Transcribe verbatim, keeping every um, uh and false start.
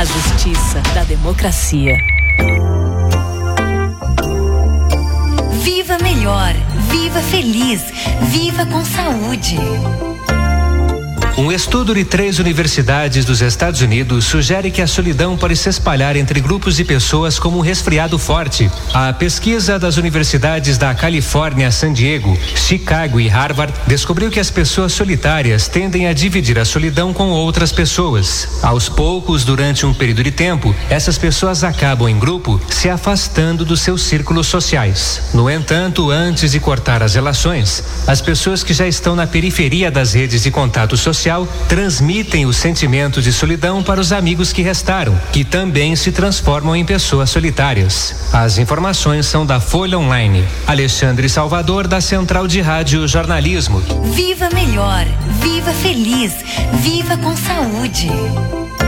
A justiça da democracia. Viva melhor, viva feliz, viva com saúde. Um estudo de três universidades dos Estados Unidos sugere que a solidão pode se espalhar entre grupos de pessoas como um resfriado forte. A pesquisa das universidades da Califórnia, San Diego, Chicago e Harvard descobriu que as pessoas solitárias tendem a dividir a solidão com outras pessoas. Aos poucos, durante um período de tempo, essas pessoas acabam em grupo se afastando dos seus círculos sociais. No entanto, antes de cortar as relações, as pessoas que já estão na periferia das redes de contato social transmitem o sentimento de solidão para os amigos que restaram, que também se transformam em pessoas solitárias. As informações são da Folha Online. Alexandre Salvador, da Central de Rádio Jornalismo. Viva melhor, viva feliz, viva com saúde.